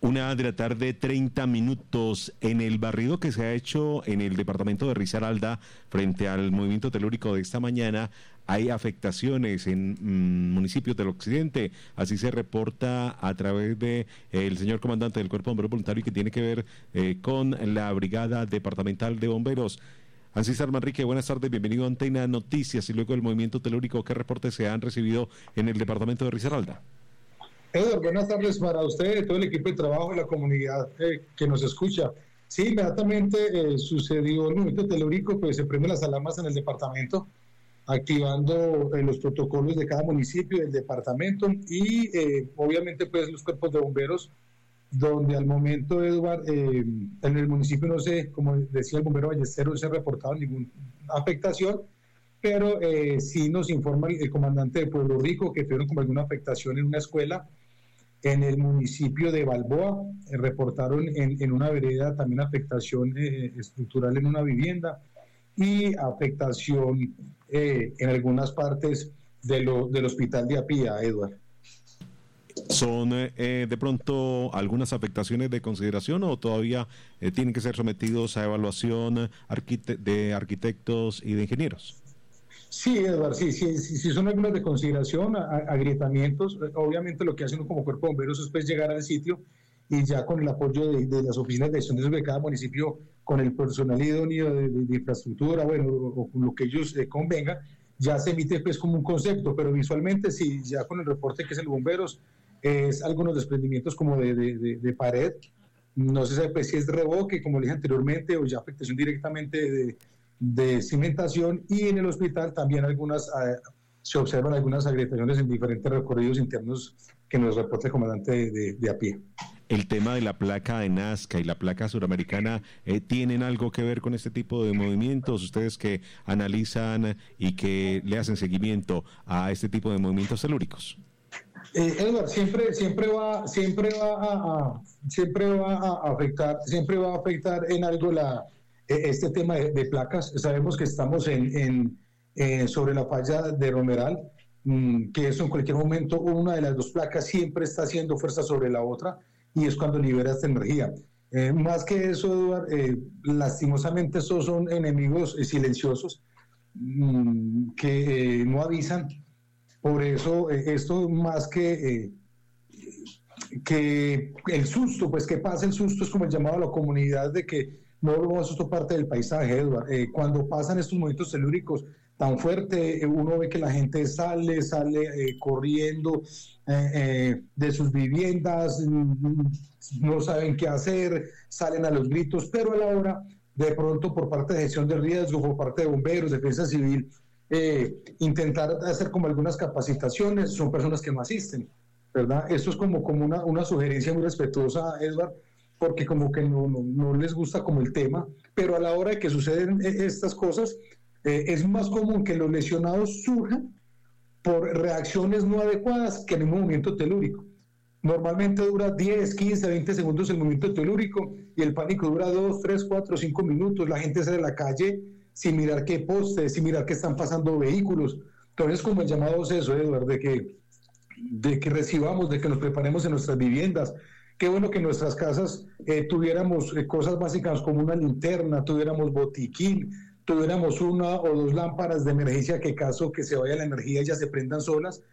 1:30 p.m. En el barrido que se ha hecho en el departamento de Risaralda frente al movimiento telúrico de esta mañana, hay afectaciones en municipios del occidente. Así se reporta a través de el señor comandante del Cuerpo de Bomberos Voluntarios, que tiene que ver con la Brigada Departamental de Bomberos. Ancísar Manrique, buenas tardes, bienvenido a Antena Noticias. Y luego del movimiento telúrico, ¿qué reportes se han recibido en el departamento de Risaralda? Edward, buenas tardes para usted, todo el equipo de trabajo y la comunidad que nos escucha. Sí, inmediatamente sucedió el movimiento telúrico, pues se prenden las alarmas en el departamento, activando los protocolos de cada municipio del departamento y obviamente pues los cuerpos de bomberos, donde al momento, Edward, en el municipio no sé, como decía el bombero Ballesteros, no se ha reportado ninguna afectación, pero sí nos informa el comandante de Pueblo Rico que tuvieron como alguna afectación en una escuela. En el municipio de Balboa reportaron en una vereda también afectación estructural en una vivienda y afectación en algunas partes del hospital de Apía, Edward. ¿Son de pronto algunas afectaciones de consideración o todavía tienen que ser sometidos a evaluación de arquitectos y de ingenieros? Sí, Eduardo, sí, son algunas de consideración, agrietamientos. Obviamente lo que hacen como cuerpo de bomberos es pues llegar al sitio y ya con el apoyo de las oficinas de gestión de cada municipio, con el personal idóneo de infraestructura, bueno, o con lo que ellos convenga, ya se emite pues como un concepto, pero visualmente sí, ya con el reporte que es el bomberos, es algunos desprendimientos como de pared, no se sabe pues, si es revoque, como le dije anteriormente, o ya afectación directamente de cimentación, y en el hospital también se observan algunas agrietaciones en diferentes recorridos internos que nos reporta el comandante de APIE. El tema de la placa de Nazca y la placa suramericana, ¿tienen algo que ver con este tipo de movimientos? Ustedes que analizan y que le hacen seguimiento a este tipo de movimientos telúricos. Edward, siempre va a afectar en algo este tema de placas. Sabemos que estamos sobre la falla de Romeral, que eso en cualquier momento una de las dos placas siempre está haciendo fuerza sobre la otra y es cuando libera esta energía. Más que eso, Eduard, lastimosamente estos son enemigos silenciosos que no avisan. Por eso esto más que el susto, pues que pasa el susto es como el llamado a la comunidad de que no, eso es parte del paisaje, Edward. Cuando pasan estos movimientos telúricos tan fuertes, uno ve que la gente sale corriendo de sus viviendas, no saben qué hacer, salen a los gritos, pero a la hora, de pronto por parte de gestión de riesgo, por parte de bomberos, defensa civil, intentar hacer como algunas capacitaciones, son personas que no asisten, ¿verdad? Esto es como una sugerencia muy respetuosa, Edward, porque como que no les gusta como el tema, pero a la hora de que suceden estas cosas, es más común que los lesionados surjan por reacciones no adecuadas que en un movimiento telúrico. Normalmente dura 10, 15, 20 segundos el movimiento telúrico y el pánico dura 2, 3, 4, 5 minutos. La gente sale a la calle sin mirar qué postes, sin mirar qué están pasando vehículos. Entonces, como el llamado es eso, Eduardo, de que recibamos, de que nos preparemos en nuestras viviendas. Qué bueno que en nuestras casas tuviéramos cosas básicas como una linterna, tuviéramos botiquín, tuviéramos una o dos lámparas de emergencia que caso que se vaya la energía ya se prendan solas,